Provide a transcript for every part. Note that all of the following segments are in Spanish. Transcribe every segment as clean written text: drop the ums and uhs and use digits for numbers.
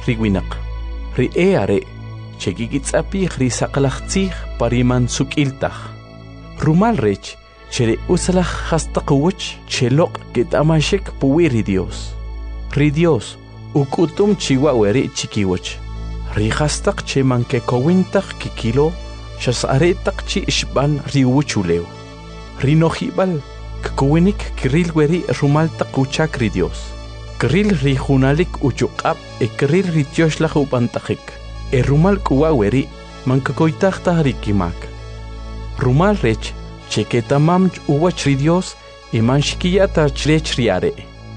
riwinak. Ri are chekikitzapi risaqlaqtzij pariman suk'iltaj. Rumal rech chere usalaj hastaqwuch cheloq ketamashek puwi ri Dios. Ri Dios ukutum chiwaweri chikiwuch. Ri hastaq cheman kekowintaj kikilo shasaretaq chi ishban riwuchuleu. Ri nojibal kuwinik kiril weri rumaltaq uchak ri Dios. Kiril ri junalik uchuqab kiril ri tioslaj upantajik. Rumal kuwaweri mankakoytajtaj rikimak. Rumal rech cheketamam uwach ri Dios iman shikiyata chrech riare.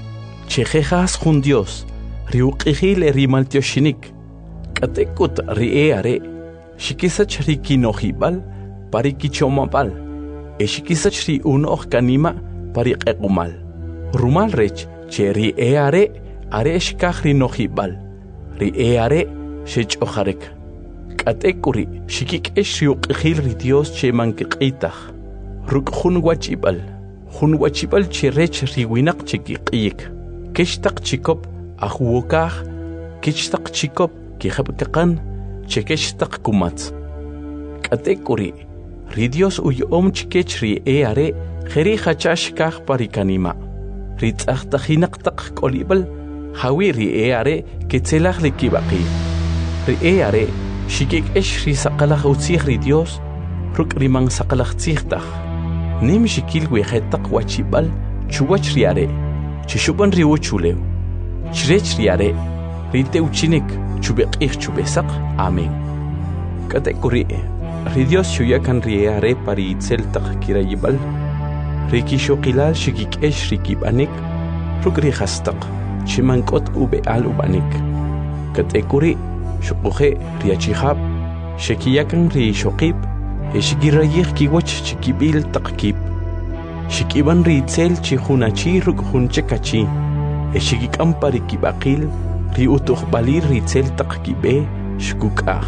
Chejejas jun Dios riuqijil rimaltioshinik. Katekut rieare shikisach rikinojibal parikichomapal. Shikisach ri unoh kanima pariqequmal. Rumal rech che rieare are shikaj rinojibal. Rieare shech ojarek. Katekuri shikik riuqijil ri Dios che mankiqitaj. Ruk jun wachibal. Jun wachibal che rech riwinak chikiqiyik. Kishtaq chikop ahuokaj. Kishtaq chikop kijabkakan chekeshtaq kumatz. Katekuri ri Dios uyom chikech ri are jeri hachash kaj parikanima. Ri tzajtajinaqtaq kolibal hawi ri are ketzelaj likibaqi. Ri are shikik ri saqalaj utzij ri Dios ruk riman saqalaj tzijtaj. Nim shikil wejetaq wachibal chuwach ri are chishuban ri uchuleu. Chrech ri are ri teuchinik chubeqij chubesaq. Amén. Katekuri ri Dios shuyakan ri are pari itzeltaq kirayibal. Ri kishoqilal shikik rikibanik ruk ri hastaq chimankot ubeal ubanik. Katekuri shuquje ri achijab shekiyakan ri shoqib shikirayij kiwach chikibil taqkib. Shikiban ri itzel chihunachi ruk hunchekachi. Shikikam parikibaqil ri utuqbalir ri itzel taqkibe shkukaj.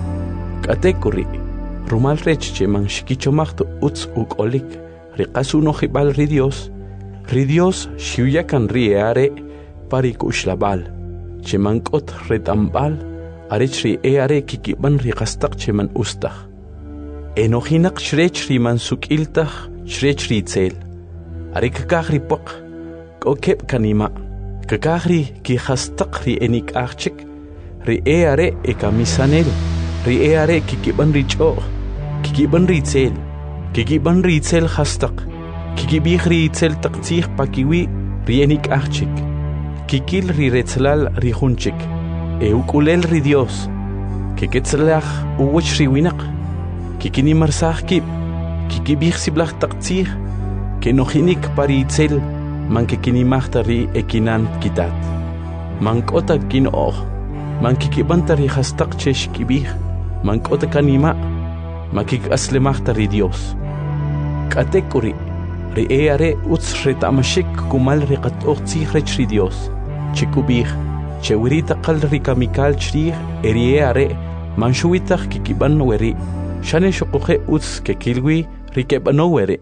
Katekuri rumal rech cheman shikichomaqtu utz ukolik ri qasunojibal ri Dios. Ri Dios shuyakan ri are parikushlabal cheman kot retambal arech ri are kikiban ri qastaq cheman ustaj. Enojinak shrech ri mansukiltaj shrech ri itzel. Ari kakaj ri poq kokeb kanima. Kakaj ri kijastaq ri enik archik. Ri are ekamisanel. Ri are kikiban ri ch'oq. Kikiban ri itzel. Kikiban ri itzel hastaq. Kikibij ri itzel taqtzij pakiwi ri enik archik. Kikil ri retzlal ri junchik. Ukulel ri Dios. Kiketzlaj uwach ri winaq. Kikinimarsaj kib. Kikibij siblaj taqtzij. Kenojinik pari itzel man kikinimajta ri ekinan kitat. Man kota kinoj. Man kikibanta ri hastaq che shkibij. Man kota kanima. Man kikaslemajta ri Dios. Katekuri ri are utz retamashik kumal ri qat'oqtzij rech ri Dios. Chikubij chewirita qal ri kamikal chrij eri are man shuwitaj kikiban weri. Shane shuquje utz kekilwi ri kebano weri.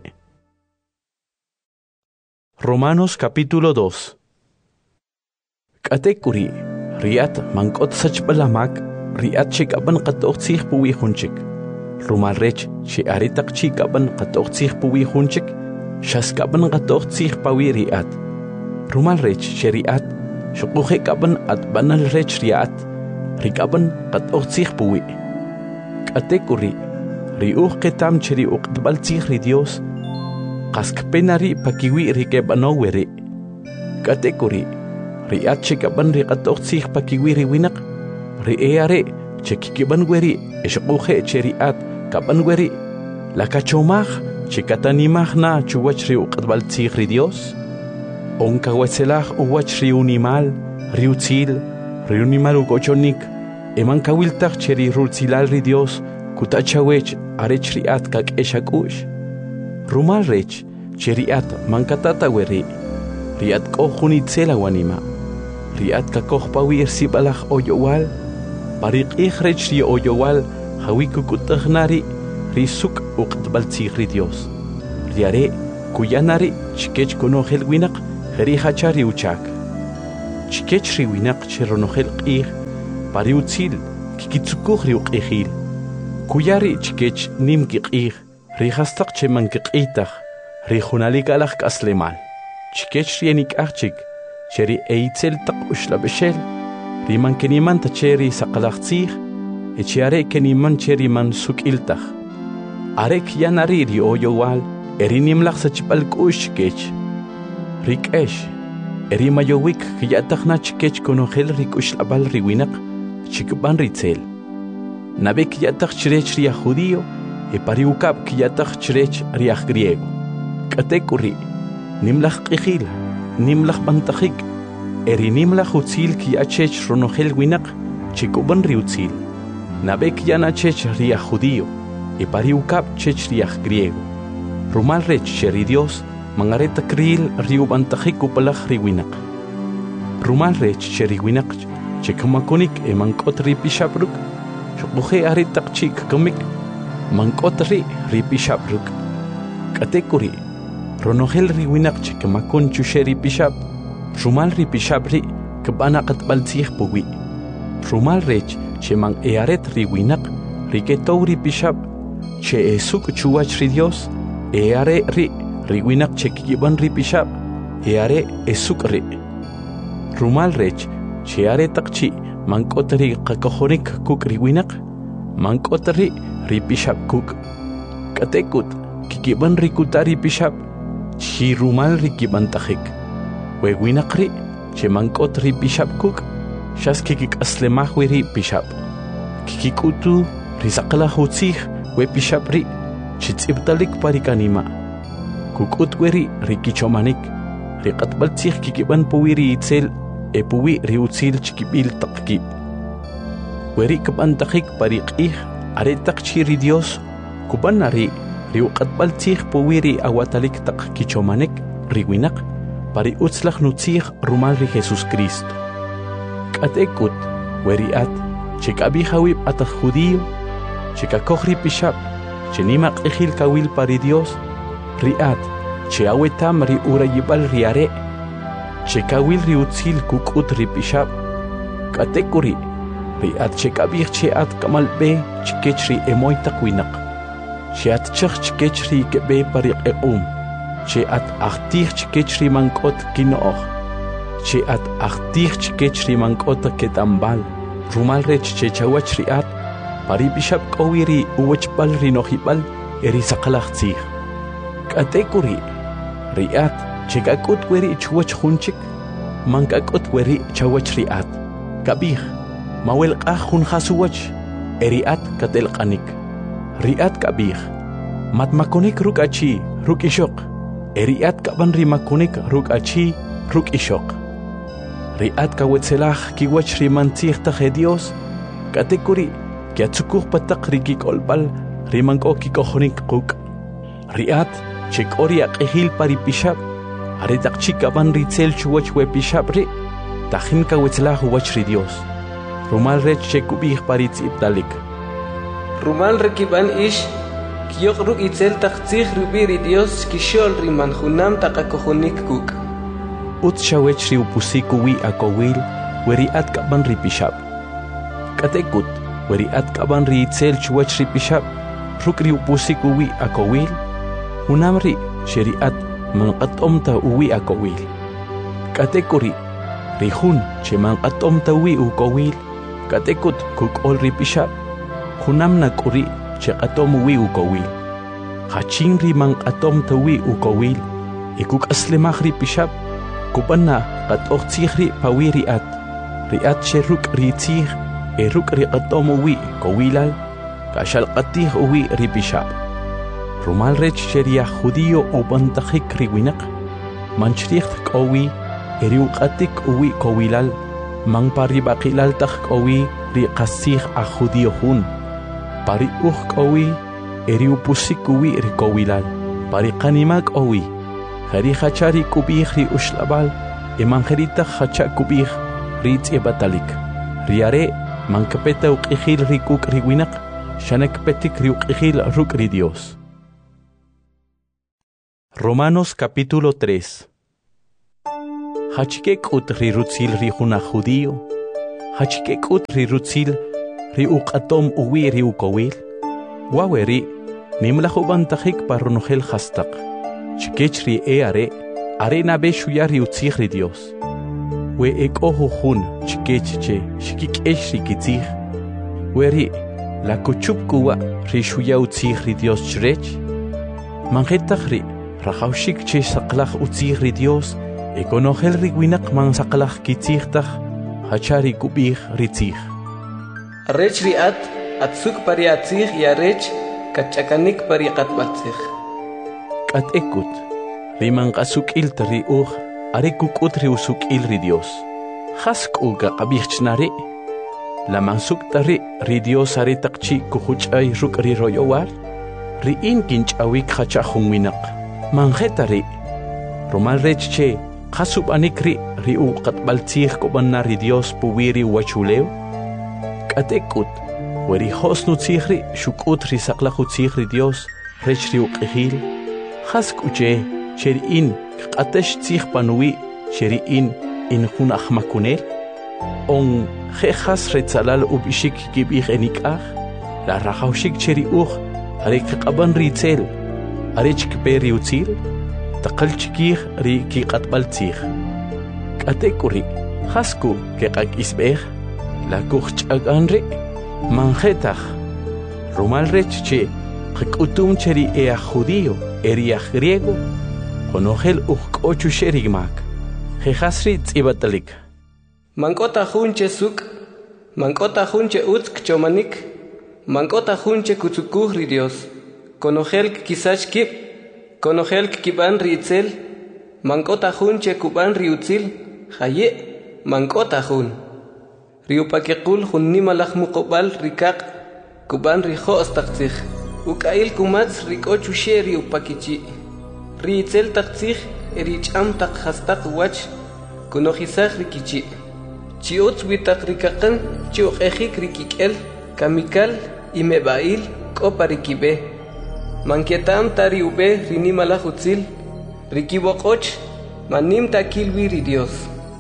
Romanos capítulo 2. Katekuri riat mankot sachbalamak riat chikaban qat'oqtzij puwi junchik. Rumal rech chi aritaq chikaban qat'oqtzij puwi junchik shaskaban qat'oqtzij pawi riat. Rumal rech sheriat shuquje kaban atbanal rech riat rikaban qat'oqtzij puwi. Katekuri riuq ketam cheri uqtbaltzij ri Dios. Qaskpenari pakiwi rikebano weri. Katekuri riat chikaban ri qat'oqtzij pakiwi ri winaq. Ri are chekikiban weri eshquje cheriat kaban weri. Lakachomaj chikatanimaj na chuwach ri uqtbaltzij ri Dios. Onkawetzelaj uwach ri unimal, ri utzil, ri unimal ukochonik. Eman kawiltaj cheri rutzilal ri Dios kutachawech arech riat kakeshakush. Rumal rech cheriat mankatata weri. Riat kohunitzela wanima. Riat kakojpawi irsibalaj oyowal. Pariqij rech ri oyowal hawikukutajnari risuk uqtbaltzij ri Dios. Riare kuyanari chikech konojel winaq jeri hachari uchak. Chikech ri winaq cheronojel qij pariutzil kikitsukuj riuq'ijil kuyari chikech nim kiq'ij rijastaq cheman kiq'iytaj rijunalik alaj k'aslemal chikech rienik'ajchik cheri eitzel taq uxlab'exel riman kenimanta cheri saqalaqtzij echiare keniman cheri man suk'iltaj arek yanari rioyowal erinimlaj sachipal k'u'x chikech rik'ex erimayowik kiyatajna chikech konojel rik'uxlab'al riwinaq chikb'an ritzel nabek kiyataj chirech riaj judío pariukab kiyataj chirech riaj griego k'atek'uri nimlaj q'ijil nimlaj b'antajik erinimlaj utzil kiyachech ronojel winaq chikub'an riutzil nabek yanachech riaj judío pariukab chech riaj griego rumal rech cheri Dios mangareta kril riub'antajik upalaj riwinaq rumal rech cheri winaq chekamakonik mank'ot ripixabruk xuquje aritaq chik kamik mank'ot ripixabruk k'atek'uri ronojel riwinaq chekamakon chuxe ripixab rumal ripixabri kb'ana qatb'altzij puwi rumal rech cheman aret riwinaq riketow ripixab che esuk chuwach ri Dios are riwinaq chekib'an ripixab are esuk rumal rech che aretaq chi mank'ot qakojonik kuk riwinaq mank'ot ripixab kuk k'atek'ut kikib'an rikuta ripixab chi rumal rikib'antajik we winaq che mank'ot ripixab kuk xas kikik'aslemaj wi ripixab kikik'utu risaqlaj utzij we pixab chitz'ibtalik parikanima kuk'ut we rikichomanik riq'atb'altzij kikib'an puwi riitzel puwi riutzil chikib'il taq kib' we rikb'antajik pariq'ij aretaq chi ri Dios kub'an riuq'atb'altzij puwi riawatalik taq kichomanik riwinaq pariutzlaj nutzij rumal ri Jesucristo k'atek'ut we ri'at chek'ab'ij awib' ataj judío chekakoj ripixab chenima q'ijil kawil pari Dios ri'at che awetam riurayib'al riare chekawil riutzil kuk'ut ripixab k'atek'uri ri'at chek'ab'ij che at k'amalb'e chikech emoy taq winaq che at chaj chikech rik'b'e pariq'eq'um che at ajtij chikech rimank'ot kino'oj che at ajtij chikech rimank'ot ket'ambal rumal rech che chawach ri'at paripixab k'owi uwachb'al rinojib'al erisaqalajtzij k'atek'uri ri'at chek'ak'ut we chuwach junchik mank'ak'ut we chawach ri'at kab'ij mawelq'aj jun jasuwach ri'at katelq'anik ri'at kab'ij matmakonik ruk'achi ruk'ixoq ri'at kab'an rimakonik ruk'achi ruk'ixoq ri'at kawetzelaj kiwach rimantzij taj Dios k'atek'uri kiatzukuj pataq rikik'olb'al rimank'o kikojonik quk' ri'at chek'ori aq'ijil paripixab aretaq chi kab'an ritzel chuwach we pixab tajin kawetzlaj uwach ri Dios rumal rech chekub'ij paritz'ib'talik rumal rekib'an ix kiyoq ruk' itzel taq tzij rub'i ri Dios kixol riman junam taqakojonik kuk' utz xawech riupusik uwi akowil we ri'at kab'an ripixab k'atek'ut we ri'at kab'an riitzel chuwach ripixab ruk' riupusik uwi akowil junam xeri'at manqat'omta uwi akowil k'atek'uri rijun che manqat'omta uwi ukowil k'atek'ut kuk'ol ripixab junam nak'uri che q'at'om uwi ukowil jachin rimanq'at'omta uwi ukowil kuk'aslemaj ripixab kub'ana qat'ojtzij pawi ri'at che ruk' ritzij ruk' riq'at'om uwi kowilal ka'xalq'atij uwi ripixab rumal rech che riaj judío ub'antajik riwinaq manchrij k'owi riuq'atik uwi kowilal man parib'aqilal taj k'owi riqasij aj judío jun pari'uj k'owi riupusik uwi rikowilal pariqanima k'owi jari jacha rik'ub'ij riuxlab'al manjeritaj jacha kub'ij ritz'ib'atalik riare mankapeta uq'ijil rik'uk' riwinaq xanakpetik riuq'ijil ruk' ri Dios. Romanos capítulo 3. Hachike k'ut rirutzil rijuna judío hachikekut ri rutzil ri uqatom uwi ri ukowil waweri nimlajubantajik parronojel hastaq chikech ri are nabe shuya ri utzig ri Dios we ekohujun chikech che shikikesh ri kitzig weri la kuchup kuwa ri shuya utzig ri Dios chrech manjetaj ri rajawshik che saqlaj utzig ri Dios ekonojel ri winaq man saqlaj kitzigtaj hachari kubig ri tzig Arrech riat atsuk pariatzig y arrech kachakanik pariqatbatzig. Kat ekut riman qasuk iltri uj arekukut ri usuk ilri Dios. Hask uga qabiqchnari la mansuk tari ri Dios are taqchi kuhuchay ruk ri royowar ri in kinchawik khachahun winaq. Manjetari romal rech che qasub anikri ri u qatbaltzig kobanna ri Dios puwiri wachuleo. Atekut, weri hosnu tzigri, shukut ri saqlaqu tzigri Dios, rech ri uqihil, hask uche, cheri in, qatesh tzig panui, cheri in hun ahmakunel, on jejas retzalal ubishik gibih enikah, la rajawshik cheri are qaban ri tzel, are chikperi utzil, taqal chikih ri ki qatbal tzig. Atekuri, hasku ke qak isbeh, la kuch'aganri manjetaj rumal rech che qikutum cheri ea judío eria griego konojel uqochu sherigmak jehasri tsibatalik mankota junche suk mankota junche utsk chomanik mankota junche kutsukuh ri Dios konojel kisach kip konojel kiban ritzel mankota junche kuban riutzil haye mankota jun Riupakekul hunnimalaj muqobal rikaq kuban rijo astaqtzig ukail kumats rikochu she riupakichi riitzel taqtzig ericham taq hastaq wach kunojisaj rikichi chiutz witaq rikaqan chiuqejik rikikel kamikal imebail koparikibe mankietam tari ube rinimalaj utzil rikiboqoch manim takilwi ri Dios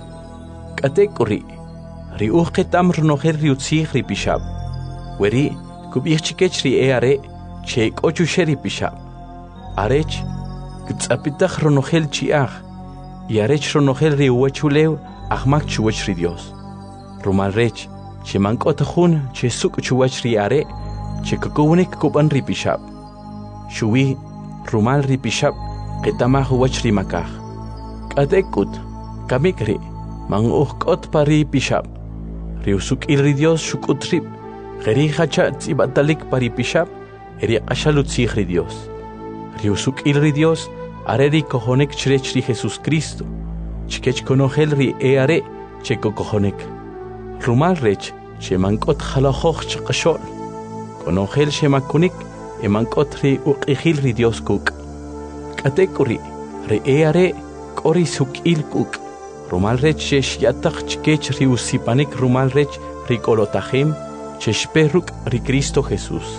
katekuri ri uqetam rnojer ri utzig ri pishab weri kubich chikech ri are che kochu sheri pishab arech gtsapitaj rnojel chiaj y arech rnojel ri uachulew ahmak chuwach ri Dios rumal rech che mankotjun che suk chuwach ri are che kukunik kuban ri pishab shuwi rumal ri pishab qetamaj uwach ri makaj katekut kamikri man uqot pari pishab Riusuk ilri Dios shukutrip, Gerihacha tsibatalik paripishab, Eriaqashalut sigri Dios. Riusuk ilri Dios, Areri kohonek chrechri Jesus Cristo, Chikech konogel ri eare, Cheko kohonek. Rumal rech, Chemankot halahoch chakashol, Konogel shemakunik, Emankot ri uqihil ri Dios kuk. Katekuri, ri eare, Kori suk il kuk. Rumal rech yataq chikech ri usipanik rumal rech ri kolotajim cheshperuk ri Cristo Jesús.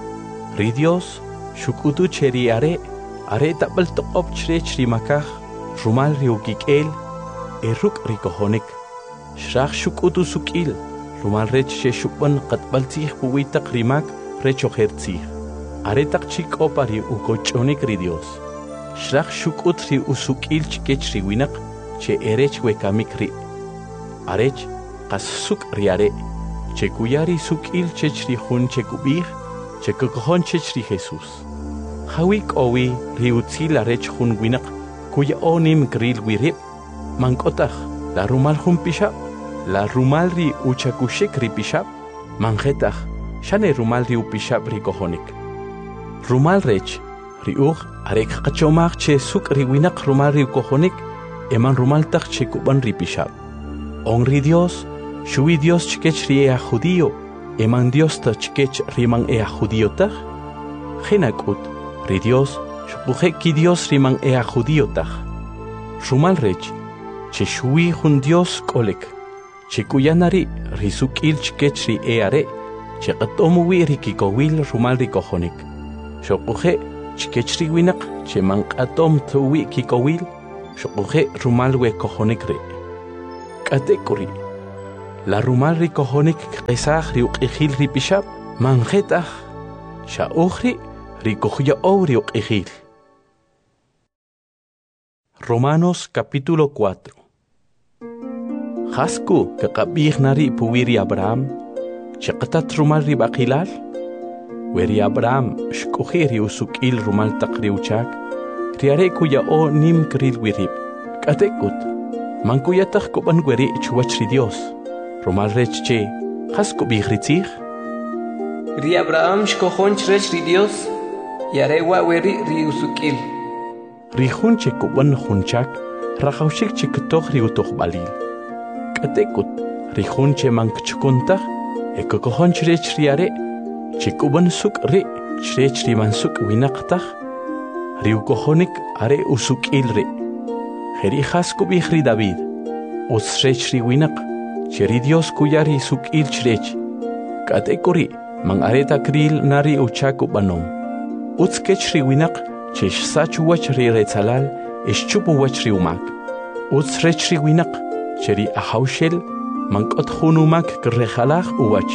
Ri Dios shukutu cheri are tabal toqop chrech ri makaj rumal ri ukikel eruk ri kohonik. Shrach shukutu sukil rumal rech shukban qatbal tzig puwitaq rimak rech ojer tzig. Are taq chikop ri ukochonik ri Dios. Shrach shukut ri usukil chikech ri winaq che erech wekamikri arech qasuk riare che kuyari sukil chechri hun che kubih che kokohon chechri Jesus hawik owi riutzil arech hun winaq kuya onim gril wirib mankotaj la rumal hun pishab la rumal ri uchakushik ri pishab manjetaj shane rumal ri upishab ri kohonik rumal rech ri uj arek qachomaj che suk ri winaq rumal ri kohonik eman rumal taq che kuban ri pishab. Onri Dios, shuwi Dios chikech ri ea judío, eman Dios ta chikech riman ea judío taq. Genakut, ri Dios, shukuje ki Dios riman ea judío taq. Rumal rech, che shuwi hun Dios kolek, che kuyanari risukil chikech ri eare, che qatomu wi rikikowil rumal ri kohonik. Shukuje chikech ri winak, che man qatom tuwi kikowil, Shukuje rumal we kohonikri. Katekuri. La rumal ricojonik qesaj riuq'ijil ripishab manjetaj sha'ujri ricojuya riuq'ijil. Romanos capítulo 4. Jasku kaqabij nari puwiri Abraham chaqatat rumal ribaqilal weri Abraham shkuhiri usukil rumal taqriuchak riare kuya o nim kril wirib katekut mankuyataq kuban weri chuwachri Dios rumal rechche jasku bijritzij ri Abraham shkohonch rechri Dios yare wa weri ri usukil Rijunche kuban junchak rajaushik chiktoh riutoh balil katekut rijunche mankchukuntah ekokohonch rech riare chikuban suk ri chrech rimansuk winaqtah riukohonik are usukil ri jeri jasku bijri David usrech ri winaq cheri Dios kuyari sukil chrech katekuri man areta kril nari uchaku banom utskech ri winaq chesh sachu wach ri retzalal chupu wach ri umak usrech ri winaq cheri ahaushel mankot hunumak krejalaj uwach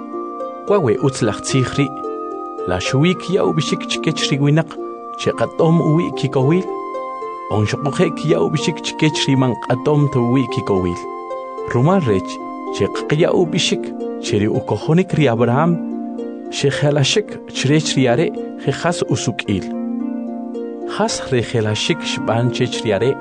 wawe utzlach tzihri la shuik ya ubishik chikech ri winaq cheqatom uwi kikowil onshoqje ya ubishik chikech ri manqatom tuwi kikowil rumal rech cheqya ubishik cheri ukohonik ri Abraham shekhalashik chrech riare khas usukil khas rekhelashik shban chech riare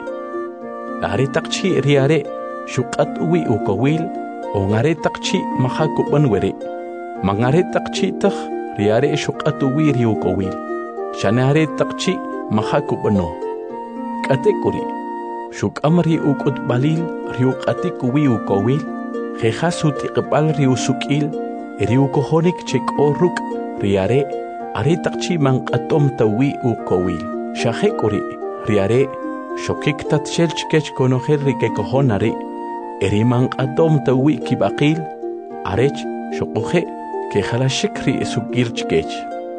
are taqchi riare shuqat uwi ukowil ongare taqchi mahakuban were mangare taqchi taq riare shuqat uwi ri ukowil shanare taqchi mahakubano katekuri shukamri ukut balil riuqati kuwi ukowil khasuti qbal ri usukil ri ukohonik chek oruk riare are taqchi manqatom tawi ukowil shahekuri riare shokik tatshel chkech konojer rike kohonari eriman atom tawi kibaqil arech shokoje ke khalashikri sukir chkech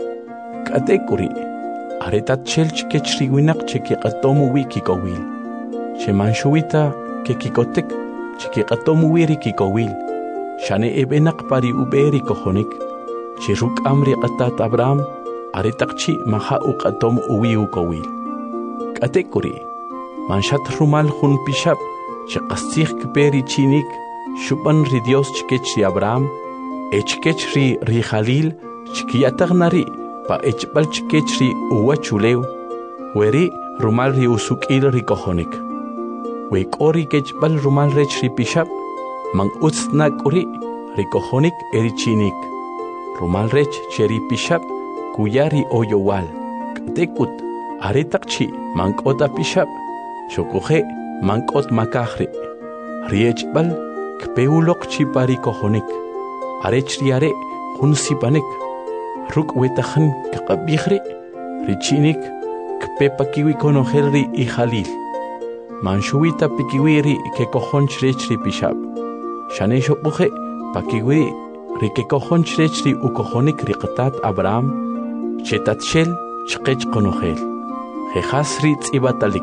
katekuri aretat chel chkech riwinak cheki qatom wi kikowil chemanshuita ke kikotek cheki qatom wi kikowil shane ebenak pari uberi kohonik chiruk amri qatat Abraham aretaqchi maha uqatom uwi ukowil katekuri manshat rumal hun pishab chqastikh kperi chinik shuban ri Dios chkech ri Abraham echkech ri Khalil chkiyatagnari pa echbal chkech ri uwachulew weri rumal ri usukil ri kohonik we kori kechbal rumal rech ri pishab man utsna kuri ri kohonik eri chinik rumal rech cheri pishab kuyari oyowal katekut aretaqchi mankota pishab shokoje mankot makahre riechbal kpeulok chipari kohonik arech riare hunsipanek ruk wetahan kaqabihre richinik kpepakiwi konoherri i Khalil manshuita pikiwiri ke kohonch rechri pishab shane shokoje pakiwi ri ke kohonch rechri ukohonik riqtat Abraham chetatshel chqech konohel jehasri tsibatalik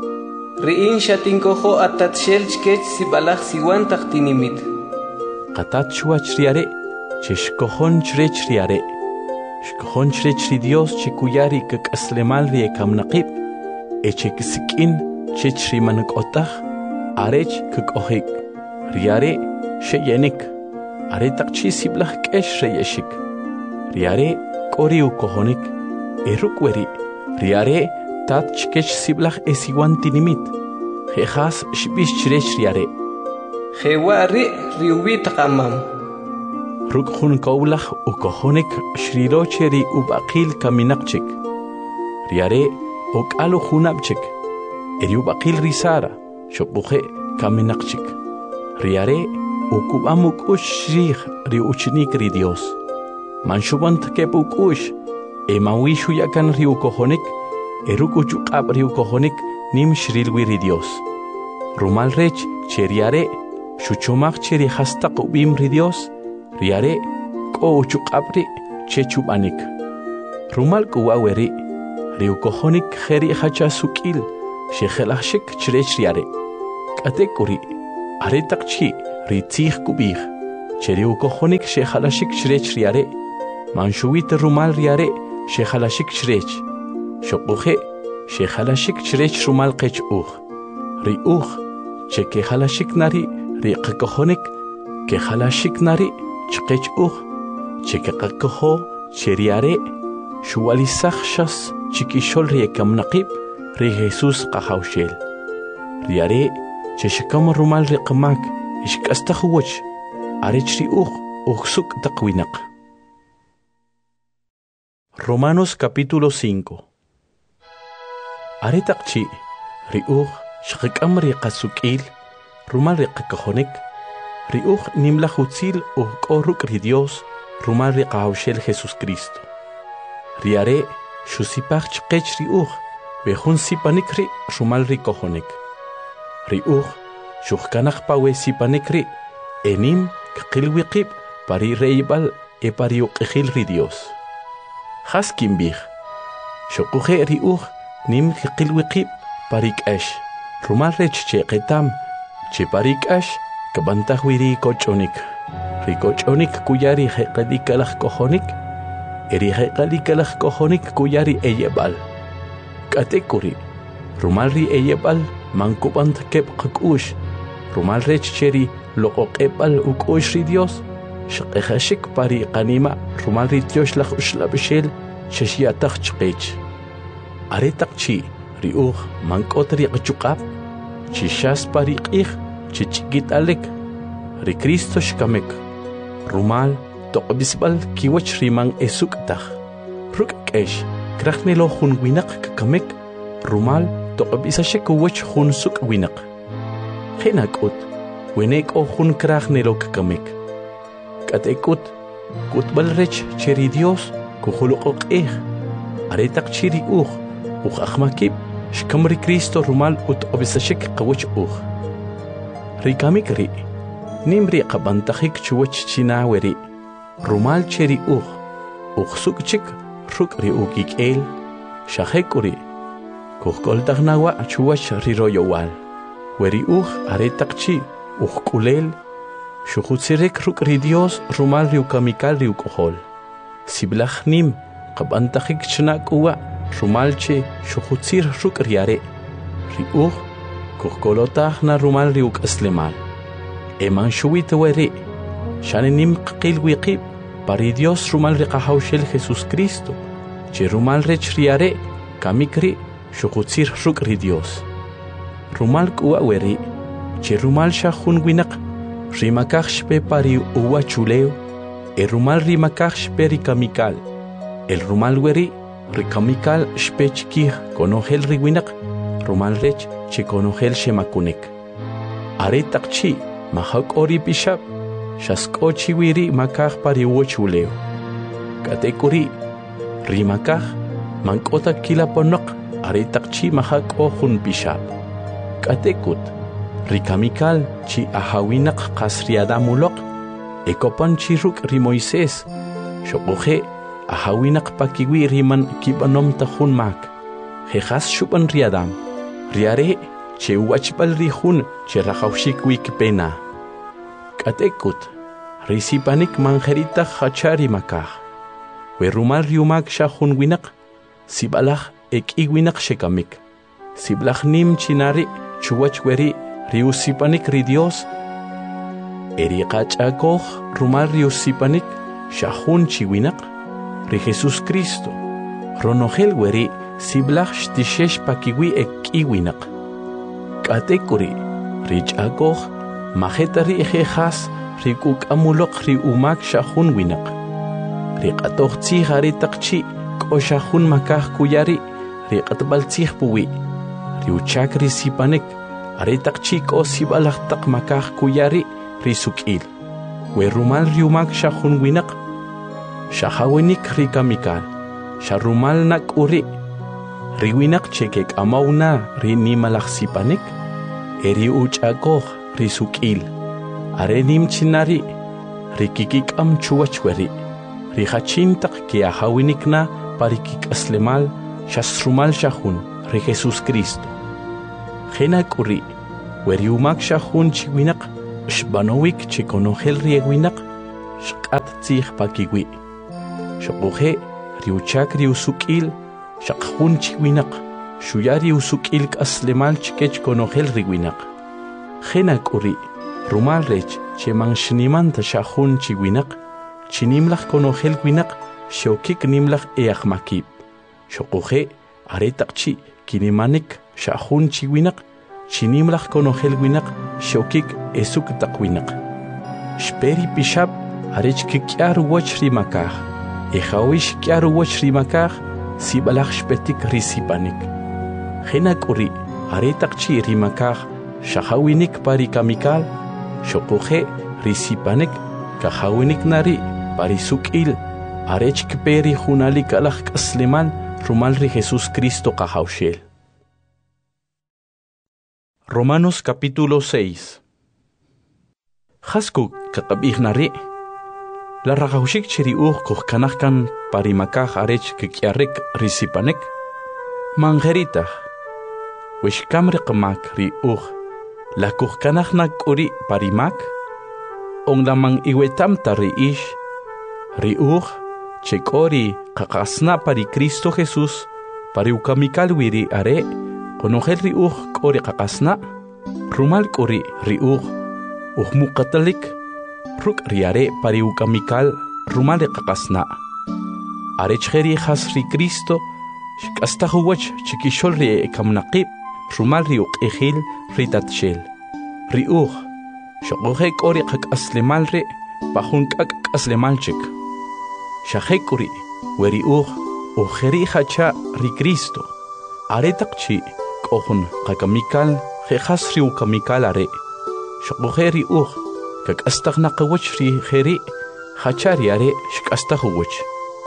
Riin shatinkojo atatshel chkech sibalaj siwan taqtinimit qatat shuach riare cheshkohon chrech riare shkohon chrech ri Dios chikuyari kakaslemal ri kamnaqib echekisikin chech ri manqotaj arech kakohik riare sheyenik are taqchi siblaj kesh reyeshik riare kori ukohonik erukweri riare tat chkech siblaj esiwan tinimit jejas shbish chrech riare jewari riubi taqamam rukjun kowlaj ukohonik shrirocheri ubaqil kaminaqchik riare okalu junabchik eri ubaqil risara shopuje kaminaqchik riare ukubamuk ushrij ri uchnik ri Dios manshubant kepukush emawishu yakan ri ukohonik erukuchu qab ri ukohonik nim shrilwi ri Dios rumal rech cheriare shuchomaq cheri hastaq ubim ri Dios riare ko uchu qabri chechubanik rumal kuwaweri ri ukohonik kheri hacha sukil shekhelashik chrech riare katekuri are taqchi ritzih kubih, cheri ukohonik shehalashik shrech riare, manshuit rumal riare, shehalashik shrech, shokuhe, shehalashik shrech rumal qech riuch, cheke halashik nari, riqakohonik, ke halashik nari, chqech cheke qakoho, cheriare, shuwalisach shas, chikishol riekam naqib, ri Jesus qahawshel. Riare, cheshikam rumal riqamak, ishkastahuwach, arech riuch suk taqwinak. Romanos capítulo 5. Aretaqchi, riuch, shqikam riqasukil, rumal riqakahonik, riuch nimlahutzil koruk ri Dios, rumal riqahawshel Jesus Cristo. Riare, shusipach chqech riuch, behun sipanikri, rumal rikohonik. Riuch, shuhkanach pawe sipanikri, enim kqilwiqib pari reibal pari uqihil ri Dios. Haskimbih, shokuje riuch nim kqilwiqib parik ash, rumal rech cheqetam, che parik ash, kabantahwiri kochonik. Rikochonik kuyari heqadikalach kohonik, eri heqadikalach kohonik kuyari eyebal. Katekuri, rumal ri eyebal, mankubant kep qakush, rumal rech cheri loqoqebal ukush ri Dios, shqehashik pari qanima, rumal ri Dios lach ushlabishel, sheshiatach chqech. Aretaqchi, riuch, mankotri qachukab, chishas pari qih, chichigit alek, ri Cristo shkamek, rumal, toqbisbal kiwach rimang esuktach, ruk kesh, krachnelo hun winak kakamek, rumal, toqbisashek wach hun suk winak. Henakut, wenek o hun krachnelo kakamek. Katekut, kutbal rech cheri Dios, kuhulukok aretak chiri achmakib, shkamri Cristo rumal ut obisashek kawach Rikamik ri, nimri qabantahik chuwach chinaweri, rumal cheri sukchik, ruk ri el, shahekuri, kuhkoltagnawa chuwach riroyowal, weri aretakchi, kulel, shuhutsirek ruk ri Dios rumal riukamikal riukohol, siblach nim, qabantahik chnakuwa, rumalche shuhutsir ruk riare, kuhkolotah na rumal riuk aslemal. Eman shuwit weri, shanenim qil wiqib, pari Dios rumal riqahawshel Jesus Cristo, che rumal rech riare, kamikri, shuhutsir ruk ri Dios. Rumal kuwa weri, che rumal shahun winak, rimakach shpe pari uwa chuleo, rumal rimakach shpe rikamikal, el rumal weri, rikamikal shpe chikih konohel riwinak, rumal rech che konohel shemakunek. Aretaqchi, mahak ori bishap, shaskochi wiri makach pari uochuleo. Katekuri, rimakach, mankota kilaponok, aretaqchi mahak ohun bishap. Katekut, rikamikal chi ahawinak kasriadamulok, ekopan chiruk ri Moises, shokuhe, ahawinak pakiwi riman kibanom tahun mak, hejas shupan riadam, riare, che wachbal rihun, che rahawshik wikpena. Katekut, risipanik manjerita hachari makah, we rumal riumak shahun winak, sibalach winak shekamik, siblach nim chinari, chuwach weri, riusipanik ri Dios, eriqachakoh rumal riusipanik, shahun chiwinak, ri Jesus Cristo, ronohel weri, siblach shtishesh pakiwi winak. Katekuri, richakoh, mahetari ejejas, rikuk amulok ri umak shahun winak. Rikatoh tzih aretakchi, ko shahun makah kuyari, rikatbal tzih puwi. Riuchak risipanek, aretakchi ko sibalach tak makah kuyari, risukil. We rumal riumak shahun winak. Shahawinik rikamikal, sharumal nak uri. Riwinak chekek amauna rinimalach sipanek, eri uchakoh risukil, arenim chinari, rikikik am chuwachweri, rihachintak ki ahawinik na parikik aslemal, shasrumal shahun, ri Jesus Cristo. Henak uri, weri umak shahun chiwinak, shbanowik chikonojel riegwinak shqat tzih pakiwi shoqoje riuchak riusukil shaqhun chiwinak shuyari usukil aslemal chikech konojel riwinak khena kuri rumal rech cheman shnimanta shahun chiwinak chinimlach konojel winak shokik nimlach eakmakib shoqoje aretaqchi kinimanik shahun chiwinak chinimlach konojel winak shokik esuk taqwinak shperi pishab arech kikyar wachri makah ehawish kyar wachri makah sibalach shpetik risipanik khena kuri aretaqchi rimakah shahawinik pari kamikal shoqoje risipanik kahawinik nari pari sukil arech kperi hunalik alach kasleman rumalri Jesús Cristo kahaushel. Romanos capítulo 6. Hasku kakabih nari la ragaushik chiri kuhkanahkan parimakah arech kikyarek risipanek mangeritah wishkamri qamak ri la kuhkanahnak uri parimak on lamang iwetamta ri ish ri chekori kakasna pari Cristo Jesús pari ukamikal wiri are konojel ri kori kakasna rumal kori ri mukatalik ruk riare pari ukamikal rumal kakasna are cheri has ri Cristo shkasta huwach chikishol ri kamnaqib rumal ri ejil ritatshel ri shoqoje kori kakaslemal ri pahun kakaslemalchik shahekuri weri ujeri hacha ri Cristo aretaqchi kohun kakamikal jejas ri ukamikal are shoqojeri kakastaqnaqawach ri jeri hachari are shkastaqawach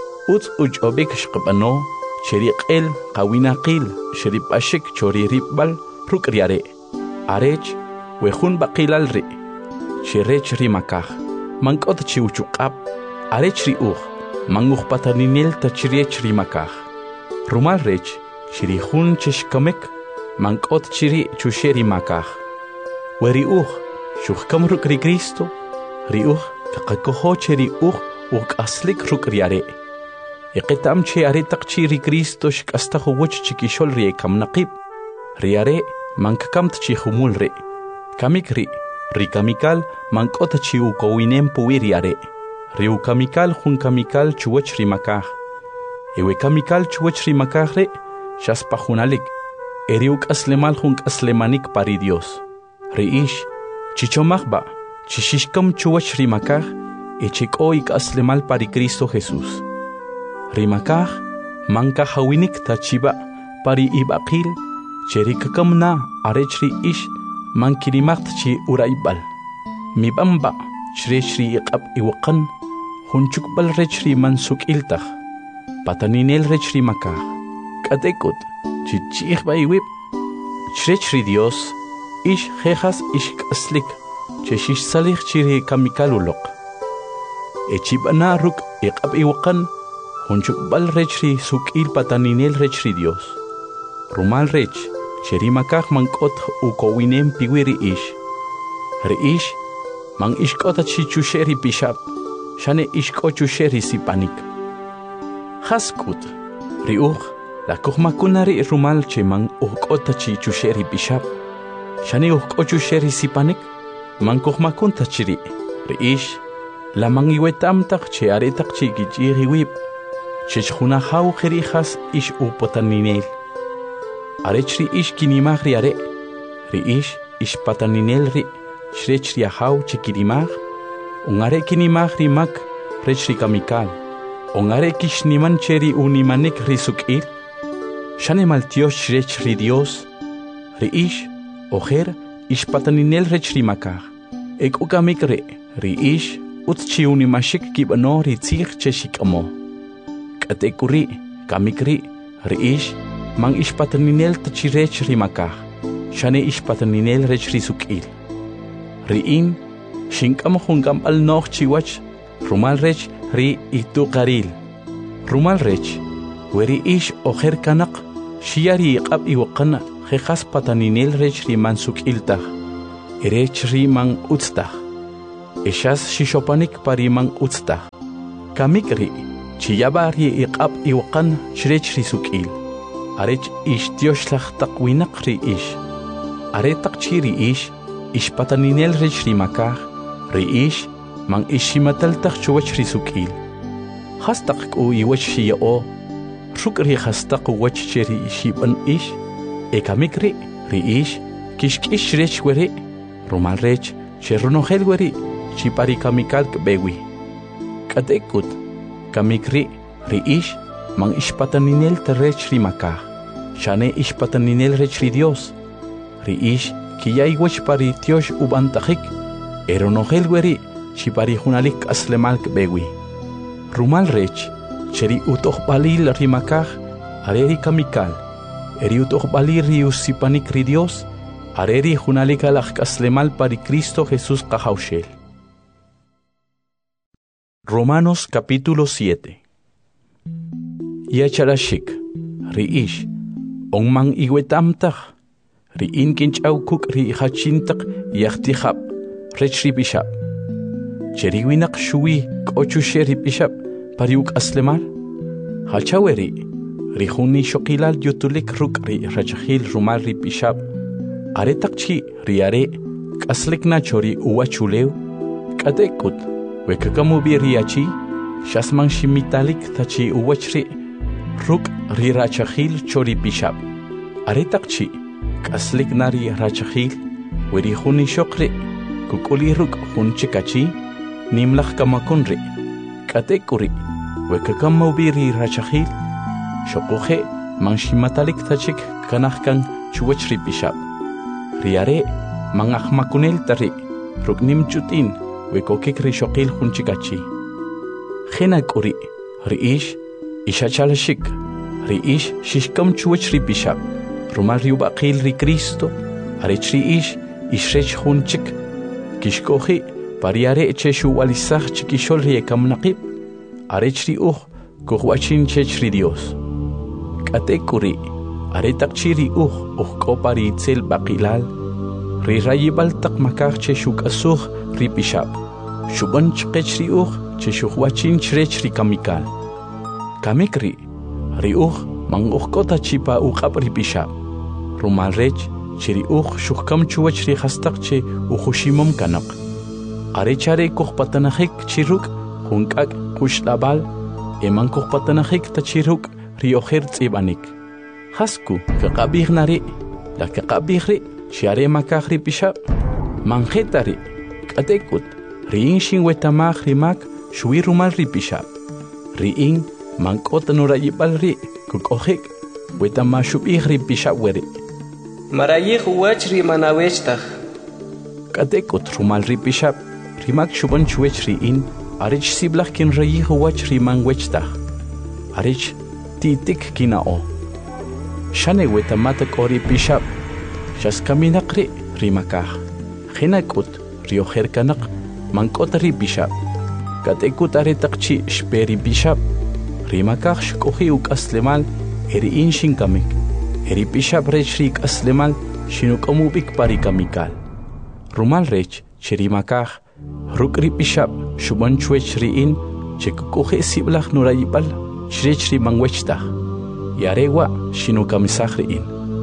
uchobek shqabano cheriqel qawinaqil sheripashik choriribal rukriare arech wejun baqilal ri cherech ri makaj mankot chi uchuqab arech ri manguh pataninel tachiriech rimakah rumal rech chirihun chishkamek mankot chiri chusheri makah weri shuhkam ruk ri Cristo ri kaqakoho cheri aslik ruk riare eqetam che aretaq chiri Cristo shkastahu wach chikishol ri kamnaqib riare mankakamt chi humul ri kamikri ri kamikal mankot chi ukowinem puiriare Riu kamikal hun kamikal chuwach rimakah. Ewe kamikal chuwach rimakah re shaspahunalik. Eriuk aslemal hun aslemanik pari Dios. Reish chichomachba chishishkam chuwach rimakah echikoik aslemal pari Cristo Jesús. Rimakah manka hawinik tachiba pari ibaqil cherikakam na arechri ish mankirimacht chi uraibal. Mibamba Shri iqab iwaqan hunchuk bal rechri mansuk iltah pataninel rechri makah katekut chichih baiwib Shri Dios ish jejas ish aslik cheshish salih chiri kamikalulok echibana ruk iqab iwaqan hunchuk bal rechri sukil pataninel rechri Dios rumal rech cheri makah mankot ukowinem piwiri ish reish mang ishkota chichusheri pishab shane ishkochusheri sipanik haskut la kuhmakunari rumal che mang ukota chichusheri pishab shane ukkochusheri sipanik mang kuhmakunta chiri reish la mang iwetamtaq che aretaq chi gichiri wib chechhuna haw kherijas ish upotaninel arechri ish kinimagri are reish ish pataninel ri Shrech riahaw chikirimag, ungare kinimag rimak, rech rikamikal, ungare kishniman cheri unimanik risukil, shane maltios shrech ri Dios, riish, ojer, ishpataninel rech rimakag, ek ukamik ri ish, utchi unimashik kibano ritzig cheshikamo. Katekuri, kamikri, riish, mang ishpataninel tachirech rimakag, shane ishpataninel rech risukil. Riin, shinkam hungam al noch chiwach, rumal rech ri itu qaril. Rumal rech, weri ish ojer kanak, shiari iqab iwaqan jejas pataninel rech ri mansuk iltah. erech riman utztah, eshas shishopanik pariman utztah, kamikri, chiyabari iqab iwaqan shrech risukil, arech ish dioshlach taqwinaqri ish, aretaq chiri ish pataninel rech rimakah, ri ish man ishimataltaq chuwach risukil, hastaq ku iwach shiyao, rukri hastaq wach cheri ishiban ish, ekamikri, ri ish, kishkish rech weri, rumal rech, cherunogel weri, chipari kamikal kbewi. Katekut, kamikri, ri ish, man ishpataninel terrech rimakah, shane ishpataninel rech ri Dios, ri ish, kiyay wach pari tiosh ubantahik, eronogel weri, chipari hunalik aslemal kbewi. Rumal rech, cheri utoh balil rimakah, areri kamikal, eri utoh balir ri usipanik ri Dios, areri hunalik alak aslemal pari Cristo Jesús kahaushel. Romanos capítulo 7. Yacharashik, riish, ongmang igwetamtach, riin kinchaukuk ri hachintak yachtihab, rechri bishab. Cheriwinak shui kochusheri bishab, pariuk aslemal. Hachaweri, rihuni shokilal yutulik ruk ri rachahil rumal ri bishab. Aretakchi riare, kaslikna chori uwachuleu, katekut. Wekakamu biriachi, shasman shimitalik tachi uwachri, ruk ri rachahil chori bishab. Aretakchi, kaslik nari rachahil, werihuni shokri, kukuli ruk hunchikachi, nimlach kamakunri. Katekuri, wekakamu biri rachahil, shokuhe, man shimatalik tachik kanahkan chuwachri bishab. Riare, man ahmakunel tari, ruk nimchutin, wekokik rishokil hunchikachi. Khenakuri, riish, ishachalashik, riish, shishkam chuach ribishab, rumal riubakil ri Cristo, arech riish, ishrech hunchik, kishkohi, pariare cheshu walisach chikishol riekam naqib, arech riuch, kuhuachin chech ri Dios. Katekuri, aretakchi riuch, kopari itzel bakilal, rirayibal takmakach cheshuk asuch ribishab. Shuban chqech riuch cheshuwachin chrech rikamikal. Kamikri riuch manguchkota chipa uqab ribishab. Rumal rech chiriuch shukkam chuwach rihastak che uhushimam kanak. Arechare kuchpatanahik chiruk hunkak kushlabal eman kuchpatanahik tachiruk rioher tsibanik. Hasku kakabih nari la kakabihri shiare makahri bishab manjetari katekut riin shin wetamah rimak shui rumal ribishab riin mankot nurayibal ri kukohik wetama shubih ribishab weri marayih wach rimanawechtaj katekut rumal ribishab rimak shuban chuech riin arich siblach kin rayih wach riman wechtaj arich titik kinao shane wetamata kori bishab shas kaminakri rimakah khinakut rioher kanak mankotari bishab katekut aretakchi shperi bishab rimakah shkohi uk aslemal eri inshin kamik eri bishab rech rik aslemal shinuk amubik pari kamikal rumal rech chirimakah rukri bishab shuban chuech riin chekukohi siblach nurayibal shrech ri mangwechtah yarewa shinukamisah riin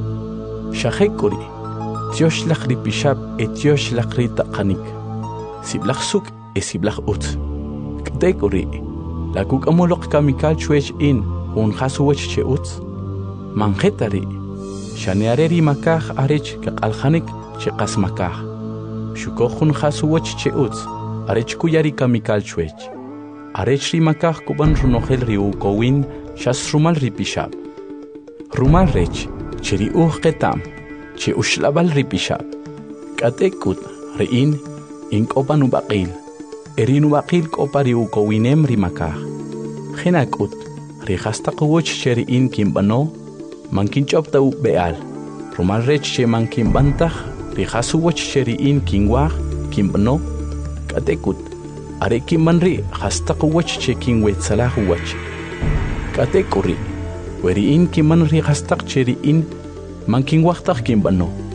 shahekuri Tiosh lachri bishab tiosh lachri taqanik. Siblach suk siblach ut. Kdekuri. La kuk amolok kamikal chuech in un khasuwech che ut. Manjetari. Shaneareri makah arech kakalhanik che qasmakah. Shukokhun khasuwech che ut. Arech kuyari kamikal chuech. Arech ri makah kuban runogel riu kowin shas rumal ri bishab. Rumal rech cheri ketam. Che ushlabal ribishab. Katekut riin inkopan ubaqil. Erin ubaqil kopari ukowinem rimakah. Khenakut rihastaqwoch cheriin kimbano mankinchopta beal. Rumal rech che mankimbantah rihasuwoch cheriin kingwah kimbano. Katekut arekimanri hastaqwoch che kingwetsalahwach. Katekuri weriin kimanri hastaq cheriin Manking waktak kimbano,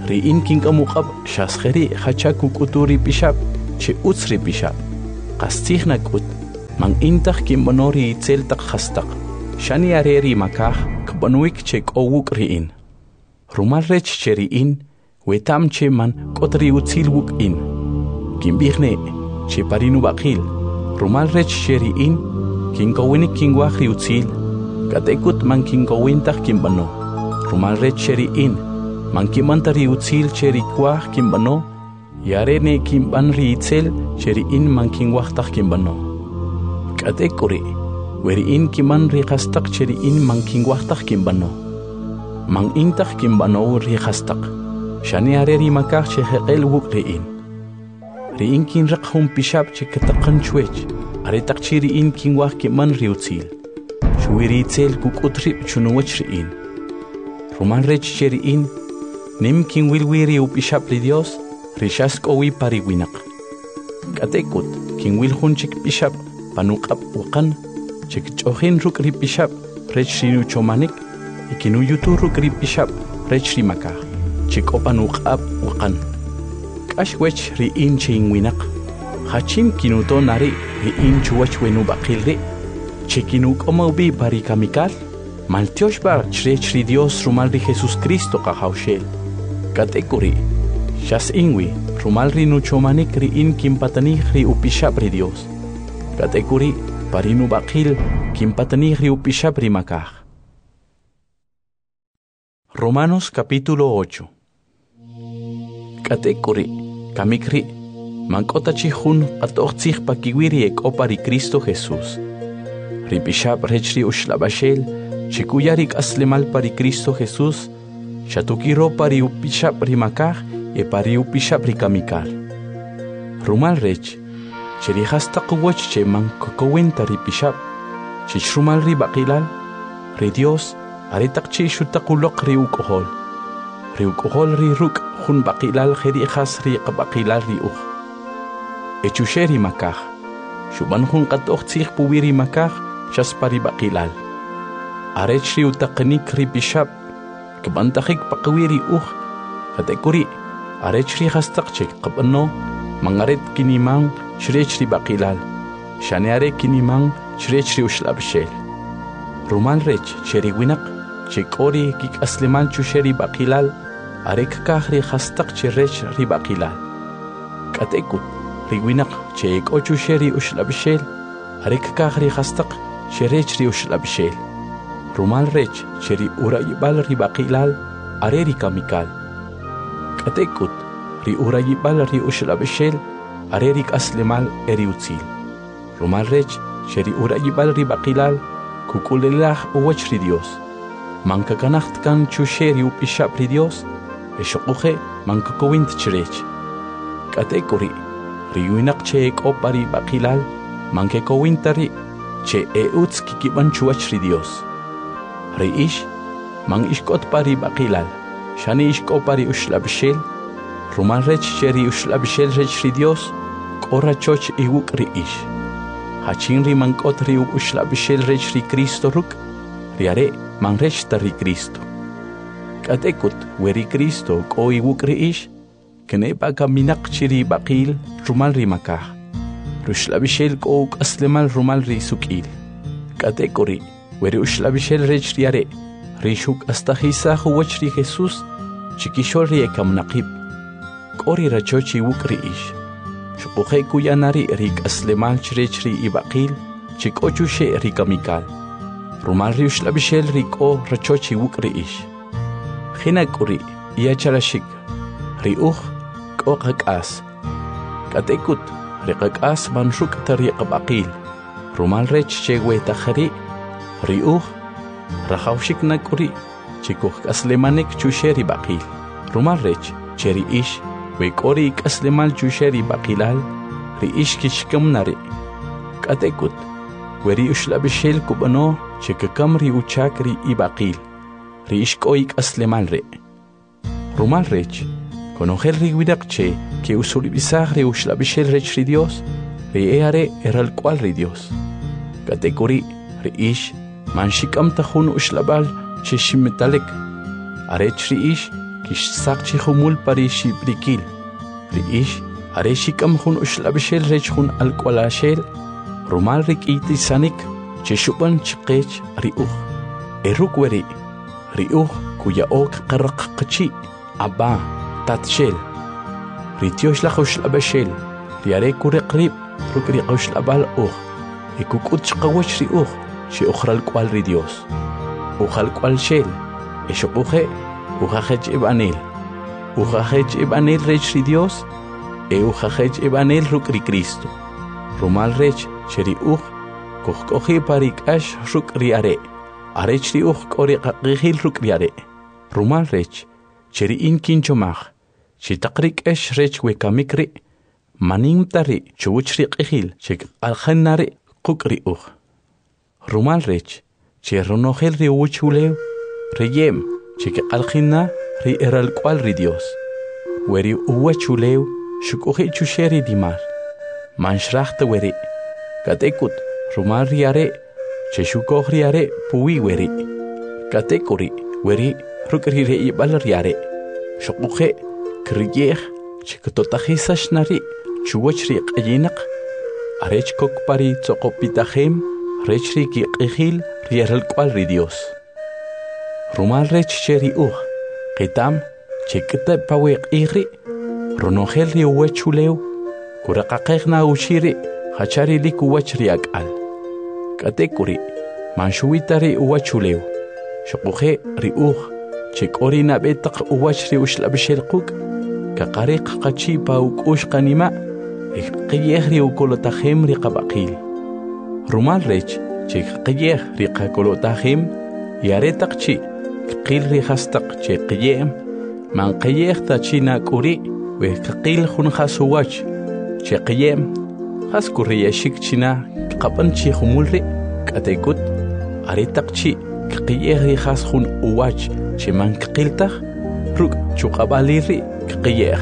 ri'in kinkamuqab shaskheri hachaku kuturi pishab che utsri pishab qastigna kut man intaq kimbanori itzeltaq khastaq shani areri makah kbanuik che kowuk ri'in rumal rech che ri'in wetam che man kotri utzil wuk in kimbihne che parinu baqil rumal rech che ri'in kinkowinik kingwahri utzil katekut man kinkowintaq kimbano rumal rech che ri'in man kimantari utzil che rikwah kimbano yarene kimban riitzel che ri'in man kingwahtaq kimbano katekuri weri'in kiman riqastaq che ri'in man kingwahtaq kimbano man intaq kimbano riqastaq shani areri makaq che heqel wuk ri'in kinraq hum pishab che kataqan chwech aretaq che ri'in kingwah kiman riutzil shwiriitzel kukutrib chunuwach ri'in rumal rech che ri'in nim kinwilwiri upishab ri Dios rishas kowi pariwinaq katekut kinwil hunchik pishab panuqab waqan chik ch'ojin ruk' ri pishab rech rinu chomanik ikinu yutu ruk' ri pishab rech ri makaj chik opanuqab waqan k'ax wech ri'in che inwinaq hachin kinuto nari ri'in chuwach wenu baqil ri che kinuk'omawbi parikamikal maltiox bar chrech ri Dios rumal ri Jesucristo qajawxel katekuri shas inwi rumal ri nuchomanik ri'in kimpatanij ri upishab ri Dios katekuri parinu baqil kimpatanij ri upishab ri makaj. Romanos capítulo 8. Katekuri kamikri mank'otachi jun qat'oqtzij pakiwiri ek'opa ri Cristo Jesús ri pishab rech ri uxlab'axel chikuya ri k'aslemal pa ri Cristo Jesús xatukiro pa ri upishab ri makaj e pa ri upishab ri kamikal rumal rech che ri hastaq woch che man kokowinta ri pishab che shrumal ri baqilal ri Dios aretaq che shutaquloq ri uk'ojol ri ruk' jun baqilal jeri khas ri qabaqilal ri uj echushe ri makaj shuban jun qat'oqtzij puwi ri makaj shas pa ri baqilal arech ri utaqnik ri pishab kbantajik paqwi ri uj katekuri arech ri hastaq che qab'ano mangaret kiniman shrech ri baqilal shani are kiniman shrech ri uxlab'xel rumal rech che ri winaq che k'ori kik'aslemal chushe ri baqilal arek kaj ri hastaq che rech ri baqilal katekut ri winaq che ek'o chushe ri uxlab'xel arek kaj ri hastaq che rech ri uxlab'xel rumal rech che ri urayibal ri baqilal are ri kamikal katekut ri urayibal ri uxlab'xel are ri k'aslemal eri utzil rumal rech che ri urayibal ri baqilal kuk'ulelaj uwach ri Dios mankakanajt kan chushe ri upishab ri Dios exoquje mankakowint chrech katekuri ri winaq che ek'opa ri baqilal mankekowinta ri che utz kikiban chuwach ri Dios ri ix man ixk'otpa ri baqilal shani ixk'opa ri uxlab'xel rumal rech che ri uxlab'xel rech ri Dios k'o rachoch iwuk' ri ix hachin ri mank'ot ri uxlab'xel rech ri Cristo ruk' ri are man rech ta ri Cristo katekut we ri Cristo k'o iwuk' ri ix k'ne'pa kaminaq chi ri baqil rumal ri makaj ruxlab'xel k'o uk'aslemal rumal ri suk'il katekuri we ri uxlab'xel rech ri are ri xuk'astajisaj uwach ri Jesús chikixol ri ekamnaqib k'o ri rachoch iwuk' ri ix xuquje kuyanari ri k'aslemal chrech ri ibaqil chi k'o chushe ri kamikal rumal ri uxlab'xel ri k'o rachoch iwuk' ri ix jina k'uri iyacharaxik ri uj k'o qak'as katekut ri qak'as man ruk' ta ri qab'aqil rumal rech che wetajari ri uj rajawxik na k'uri chi kuj k'aslemanik chushe ri baqil rumal rech che ri ix we k'o ri k'aslemal chushe ri baqilal ri ix kixkam nari katekut we ri uxlab'xel kub'ano che kakam ri uchak ri ibaqil ri ix k'o ik'aslemal ri rumal rech konojel ri winaq che que usulib'isaj ri uxlab'xel rech ri Dios ri are eralk'wal ri Dios katekuri ri ix man xik'am ta jun uxlab'al che ximetalek arech ri ix kishsaqchi humul pari shibrikil. Riish are shikam hun ushlabshel rech hun alqolashel. Rumal rikiti sanik cheshuban chqech riuh. Eruk weri riuh kuya ok qarqaqchi abba tatshel. Ritiosh la ushlabshel riare kuriqrib rukri ushlabal uh. Ikukut chqawach riuh shi ukhral qwal ri Dios. Ukhal qwal shel eshuquje ukhajech ibanel. Ukhajech ibanel rech ri Dios. Ukhajech ibanel rukri Cristo. Rumal rech cheri uh kuhkohi parik ash rukri are. Arech ri uh kori qaqihil rukri are. Rumal rech cheri in kinchomach. Chitaqrik ash rech wekamikri. Manim tari chuchri qihil chik alkhanari qukri uh. Rumal rech cherronogel ri uchulew reyem chik alkhina ri eral qwal ri Dios. Weri uwachulew shukuhi chusheri dimar. Manshracht weri katekut rumal ri are cheshukog ri are puwi weri. Katekuri weri rukri re ibal ri are. Shukuhe kriyeh chiktotahisash nari chuwachri qayinak. Arech kok pari tsoqopitahem rechri ki qihil rieral qwal ri Dios. Rumal rech cheri qitam chikta pawiq ihri ronogel ri uwachulew kuraqaqeqna ushiri hachari lik uwachri ak'al. Katekuri manshuwitari uwachulew shuquje ri chikori nabetaq uwachri ushlabshel quk kaqariq qachi pa uk'ushqanima qiyeh ri ukolotajem ri qabaqil. Rumal rech chik qiyeh ri qakolotajem yare taqchi qil ri hastaq che qiyem man qiyeh ta china kuri we qil hun khasuwach che qiyem khaskuri yashik china qapan chi humulri katekut are taqchi qiyeh ri khas hun uwach che man qiltaq ruk chuqabaliri qiyeh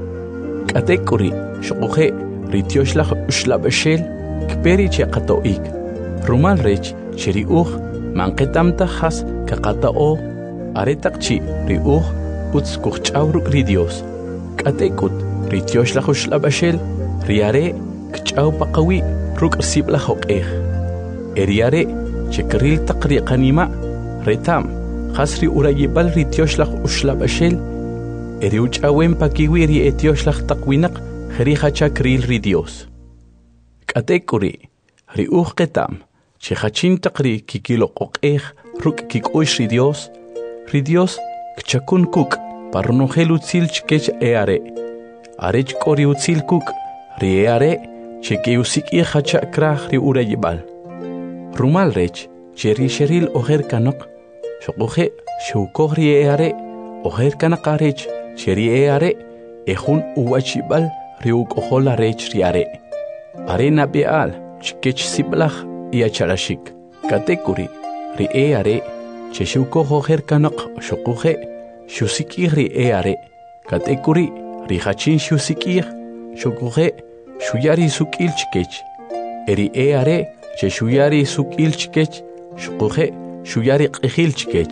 katekuri shuquje ritioshlah ushlabshel kperi che qatoik. Rumal rech cheri manqetamta khas kaqatao aretaqchi ri uts kuch'awruk ri Dios. Katekut ritioshlah ushlabshel riare kch'aw paqawi ruk sibla hoqej. Eriare chekril taqri qanima retam khas ri urayibal ritioshlah ushlabshel eri uch'awen pakiwi ri etioshlah taqwinaq khri khachakril ri Dios. Katekuri ri qetam che khachin taqri kikilo qoqej ruk kik'ush ri Dios. Ri Dios kchakun kuk parnogel utzil chkech eare. Arech kori utzil kuk ri eare cheke usik i khachakraj ri urayibal. Rumal rech cheri sheril oher kanaq shuquje shukog ri eare oher kanaq arech cheri eare ejun uwachibal ri uqohola rech ri are. Are nabial chkech siblaj iacharashik. Katekuri ri eare cheshuko hoher kanaq shuquje shusikir ri eare. Katekuri ri hachin shusikir shukuje shuyari sukil chkech. Eri eare cheshuyari sukil chkech shukuje shuyari qihil chkech.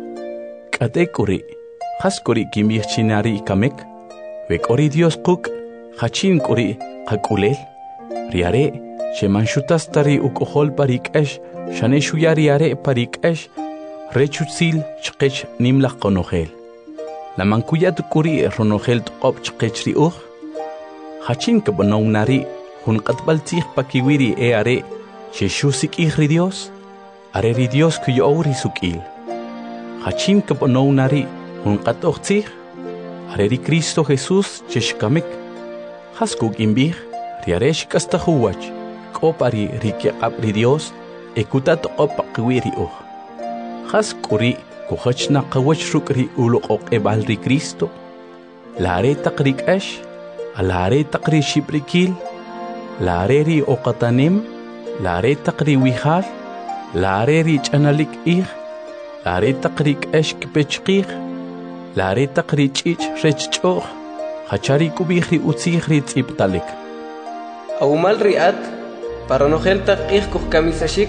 Katekuri khaskuri kimich chinari kamek vekori Dios quk hachin kuri qakulel. Riare shemanshutas tari ukohol parikesh shane shuyari are parikesh rechutzil chqech nimlaq qonogel. La mankuyat kuri ronogel tqop chqech ri hachin kabonawnari hun qatbaltij pakiwiri eare sheshusik ri Dios are ri Dios kuyawri sukil. Hachin kabonawnari hun qatoqtij are ri Cristo Jesus cheshkamik haskuk imbij riaresh kastahuwach kopari rike abri Dios ekutat opaqwiri haskuri kuhachna qawach rukri uluqoq ebal ri Cristo lare taqrik ash alare taqri shibrikil lare ri oqatanim lare taqri wihal lare ri chanalik lare taqrik ash kpechqih lare taqri chich rechchoh hachari kubihri utzihri tziptalik. Aumal riat para nogel taqih kuh kamisashik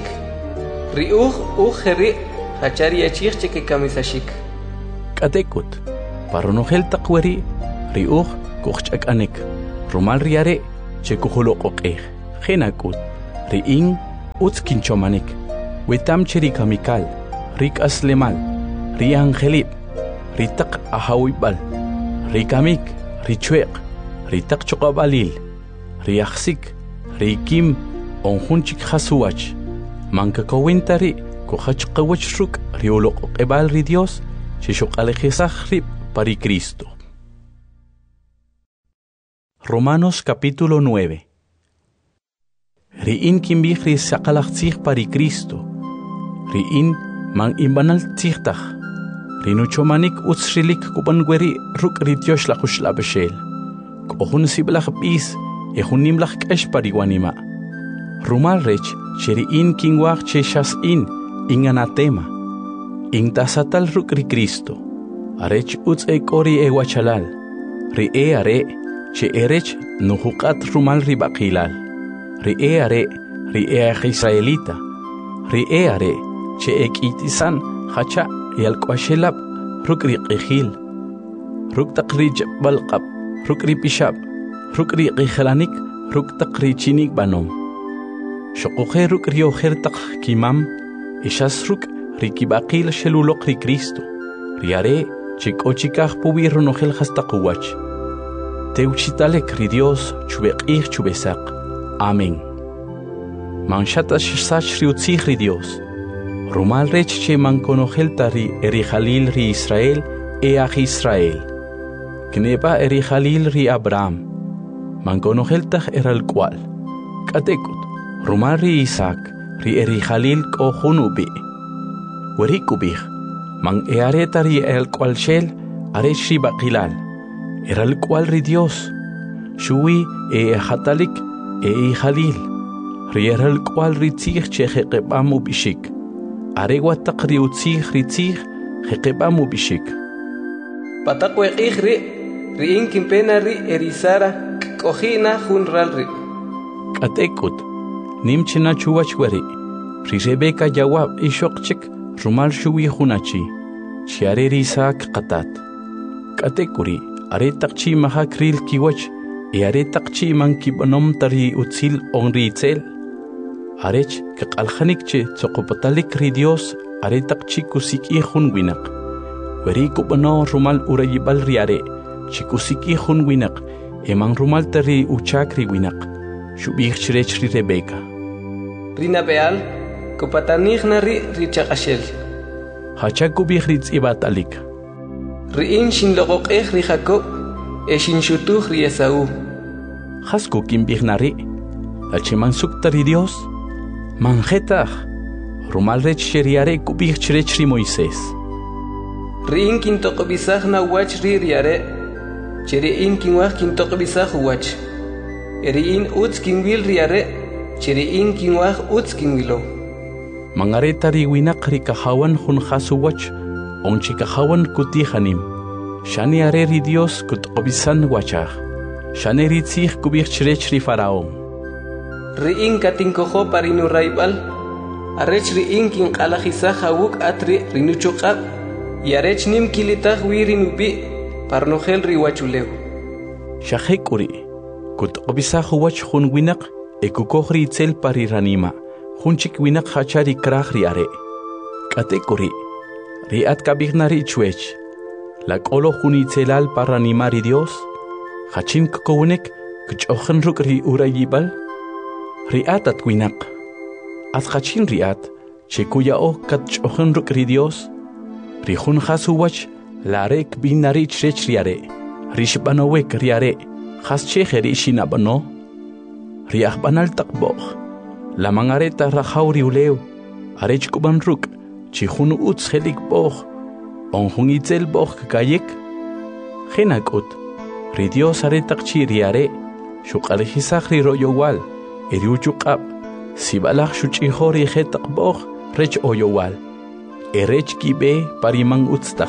ri kheri hachari achich cheke kamisashik. Katekut Paronogel taqweri riuj kuch'akanek. Rumal riare chekuholoqoqej. Genakut riin utzkinchomanik. Wetam cheri kamikal. Rik aslemal. Ri angelip. Ritaq ahawibal. Rikamik. Richueq. Ritaq choqabalil. Riaxsik. Rikim onjunchik hasuwach. Mankakawintari kuhachqawach ruk rioloqebal ri Dios chishoqalejisaj rib pari Cristo. Romanos capítulo 9. Riin kimbij ri saqalajtzij pari Cristo. Riin man imbanal tzijtaj. Rinuchomanik utzrilik kubangueri ruk ri Dios la jushlabeshel. Kohun siblaj bis ehunimlaj kesh pari wanima. Rumal rech cheriin kingwaj cheshas in anatema. In tasatal ruk ri Cristo. Arech utz ekori ewachalal. Ri are che erech nuhuqat rumal ri baqilal. Ri are israelita. Ri are che ekitisan hacha yalqashelab ruk ri qihil. Ruk taqrij balqab ruk ri pishab. Ruk ri qihlanik ruk taqri chinik banom. Shoqoje ruk ri ojertaq kimam. Ishas ruk ri kibaqil sheluloq ri Cristo. Ri are chikochikaj pubirro nojel hastaquwach. Teuchitalek ri Dios chubeqij chubesaq. Amén. Manchata shsach ri utzij ri Dios. Rumal rech che mankonojel tari erijalil ri Israel eaj Israel. Kneba erijalil ri Abraham. Mankonojel taj eral cual. Katekut. Rumal ri Isaac ri erijalil kojunubi. Werikubij. Man eareta ri el cual shel arech ri baqilal. Eral cual ri Dios. Shui hatalik ijalil. Ri eral cual ri tzij che jeqebamu bishik. Areguataq ri utzij ri tzij jeqebamu bishik. Pataqweqij ri inkin pena ri erisara kojina junral ri. Katekut. Nimchina chuwach weri. Ri Rebeka jawab ishokchik rumal shuwi hunachi. Chiare ri Isaac qatat. Katekuri. Are taqchi mahakril kiwach. Are taqchi man kibanom tari utzil onri itzel. Arech kaqaljanik che tsoqopatalik ri Dios. Are taqchi kusiki hunwinak. Weri kubano rumal urayibal riare. Chikusiki hunwinak. Eman rumal tari uchakri winak. Shubih chrech ri Rebeka. Rina beal kupatanijna ri chaqashel. Hachakubih ri tzibatalik. Riin shinloqoqej ri Jacob shinchutuj ri Esaú. Hasku kimbijnari. Achiman suktari Dios. Manjetaj. Rumal rech sheriare kubih chrech ri Moisés. Riin kintoqbisajna wach ri riare. Cheriin kinwaj kintoqbisaj wach. Eriin utz kinwil riare. Cheriin kinwaj utz kinwilo. Mangareta ri winak ri kahawan hun hasu wach. Onchikahawan kutihanim. Shani are ri Dios kutobisan wachaj. Shani ri tzij kubih chrech ri Faraón. Riin katinkojo parinu raibal. Arech riin kinqalajisaj awuk atri rinuchuqab. Y arech nim kilitaj wirinubi parnojel ri wachuleu. Shahekuri. Kutobisaj wach hun winak ekukoj ri itzel pari ranima. Hunchik winak hachari kraj ri are. Katekuri. Riat kabignari chuech. La kolo junitzelal para animar y Dios. Hachin kokounek kuchochen ruk ri urayibal. Riat at winak. At hachin riat. Chekuya o kachochen ruk ri Dios. Rihun hasuwach. La rek binari chrech riare. Rishbanowek riare. Has chejeri shinabano. Riach banal takboch. La mangareta rajauri uleu. Arech kuban ruk. Chihun utz helik boch. Onjun itzel boch kayek. Genakut. Ri Dios aretak chiriare. Shukalejisaj ri royowal. Eriuchukab. Sibalaj shuchihori hetak boch. Rech oyowal. Erech kibe pariman utztaj.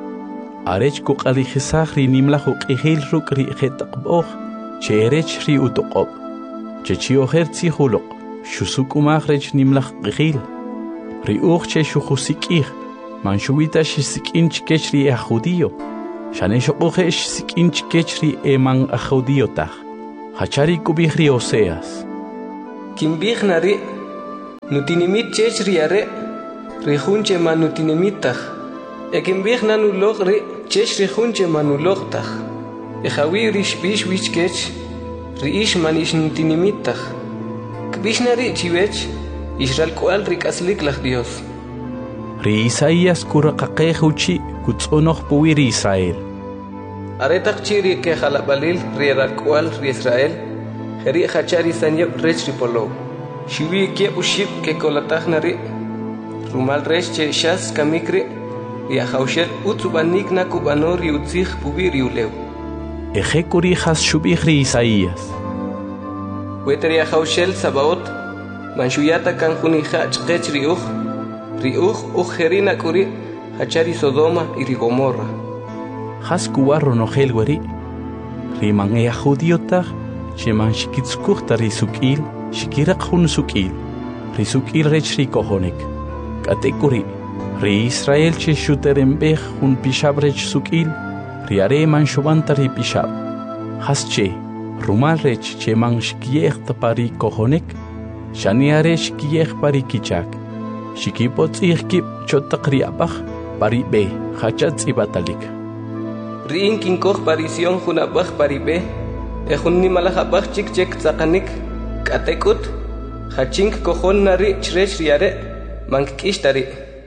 Arech kukalejisaj ri nimlaj ukihil ruk ri hetak boch. Che erech ri utokob. Che chioher tzihulok. Shusukumaj rech nimlaj kihil. Ri uch che shujusikij. Manchuita shisikin chkech ri judío. Shaneshoqojesh sikinchkechri eman ajodiotah. Hachari kubihri Oseas. Kimbih nari nutinimit chechri are rihunche manutinimitah. Ekimbih nanulogri chechri hunche manulogtah. Ejawi rishbish wichkech riish manish nutinimitah. Kbishnari chivech Israel kual rikaslik lach Dios. Ri Isaías kuraqaqejuchi kutsonoq puwiri Israel. Aretak chiri ke jalabalil ri rakual ri Israel. Heri hachari sanyep rech ripolo. Shiwi ke uship ke kolatach nari. Rumal rech che shas kamikri. Ya haushel utsubanik na kubanor ri utzich puwiri ulew. Ejekuri has shubih ri Isaías. Weter ya haushel sabaot. Manshuyata kan hunija chqech riuj ujerina kuri hachari Sodoma y Gomorra. Has kuwarro nojel wari. Riman ea judiotah. Sheman shikitskuchta risukil. Shikirak hun sukil. Risukil rech rikohonik. Katekuri. Ri Israel che shuterembej hun pishab rech sukil. Riare man shobanta ri pishab. Has che. Rumal rech che man shikiechta pari kohonik. Shaniare shikiech pari kichak. Shikipot ihkip chotaqri abach pari be hachatz ibatalik. Riin kinkoh parision hunabach pari be. Ehun nimalach abach chik chek tzakanik. Katekut. Hachink kohon nari chrech riare. Mankishtari.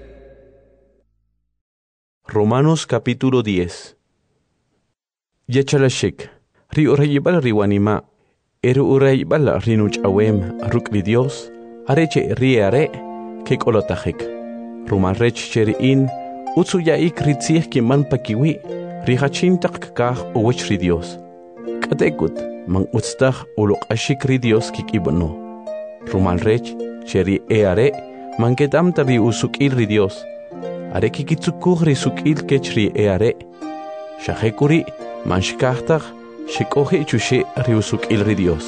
Romanos capítulo 10. Yechalashik. Ri urayibal riwanima. Eru urayibal rinuch awem rukli Dios. Areche riare. Kek olotajek. Rumal rech cheriin. Utsuyaik ritzih kiman pakiwi. Rihachintak kah uwech ri Dios. Katekut. Man utstach ulok ashik ri Dios kikibono. Rumal rech cheri eare. Man ketam tabi usukil ri Dios. Are kikitsukuh ri sukil kechri eare. Shahekuri man shikahtach. Shikohe chushe ri usukil ri Dios.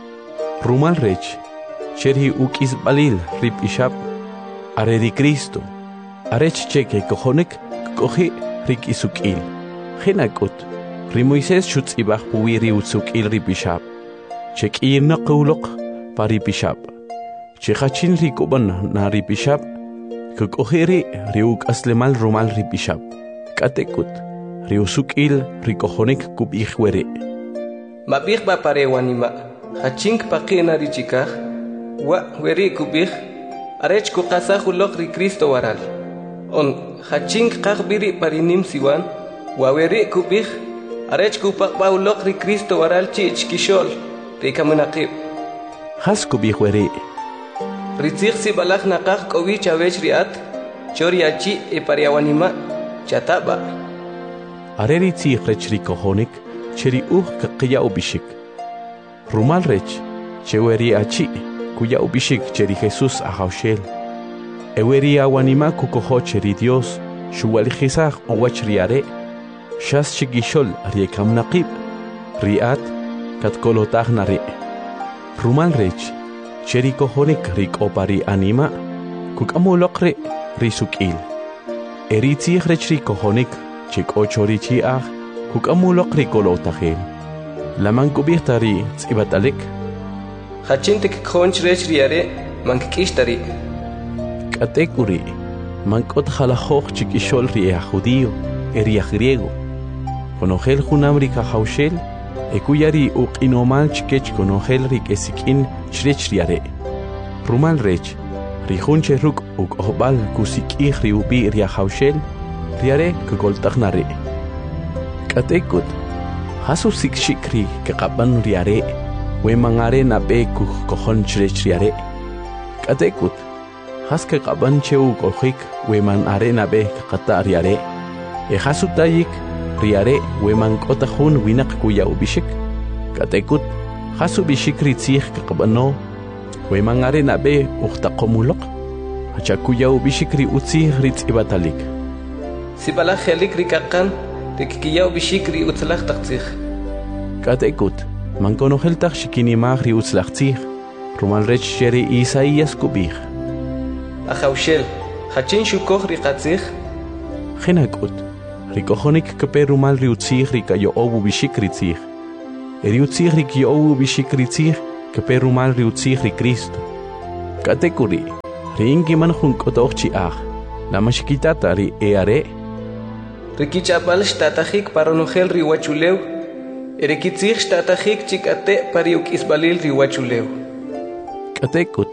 Rumal rech. Cheri ukis balil rip ishab. Are di Cristo. Arech cheke kohonek kohe rik isukil. Genakut. Ri Moises shutzibach puwiri utsukil ri bishab. Chek irna qulok pari bishab. Chekachin ri kuban na ri bishab. Kokoheri ri uk aslemal rumal ri bishab. Katekut. Ri usukil ri kohonek kub ikhwere. Mabich ba pare wanima. Hachink pakina ri chikah. Wa weri kubich. Arech ku qasahulok ri Cristo waral. On hachink qagbiri parinim siwan. Waweri kubich. Arech ku pakbaulok ri Cristo waral chich kishol. Ri kamunaqib. Has kubich weri. Ritzich si balak naqaq kowi chavech riat. Chori achi e pariawanima. Chataba. Areri tzih rech ri kohonik. Cheri kaqiya ubishik. Rumal rech. Cheweri achi. Kuya ubishik cheri Jesús ahaushel. Eweri awanima kukoho cheri Dios. Shuwalijizah owach riare. Shas chigishol riekam naqib. Riat katkolotah nare. Rumal rech. Cheri kohonik rik opari anima. Kukamulokre risukil. Eritzih rech ri kohonik. Chik ochori chiah. Kukamulok rikolotahel. Laman kubirtari tsibatalik. Hachintik khonch rech riare mankishtari. Katekuri mankot jalajoj chikishol ria judío eria griego. Konogel junamrika haushel ekuyari uqinomal chikech konogel rik esikin chrech riare. Rumal rech rijunche ruk uqobal kusikih riubi ria haushel riare kugoltagnare. Katekut hasusik shikri kaqaban riare. We mangare na be kohon chriare. Katekut. Haske qaban cheu kohik we man arena be qatariare. E hasutayik riare we man kotahun winak kuya ubishik. Katekut. Hasu bishik ritzih qabano. We man arena be uhtaqomulok. Hachakuya ubishik ri utzi ritz ibatalik. Sibala khelik rikakan rikiya ubishik ri utzlach taqtzih. Katekut. Man konoheltach shikinimach ri utzlachtzih. Rumal rech cheri Isaías kubich. Ahaushel, hachin shukoh riqatzih. Genakut. Rikohonik kepe rumal riutzig rika yo obu bishikritzig. Riutzig rik yo obu bishikritzig kepe rumal riutzig ri Cristo. Katekuri, riinki man junkotochi ah. Lama shikitata ri eare. Rikichapal shtatahik paronogel riwachuleu. Erikitzig shtatahik chikate pariuk isbalil riwachuleu. Katekut.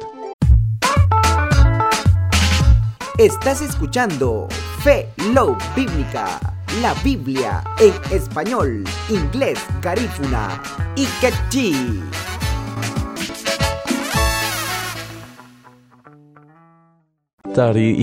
Estás escuchando Fe Love Bíblica, la Biblia en español, inglés, garífuna y quechí. Tari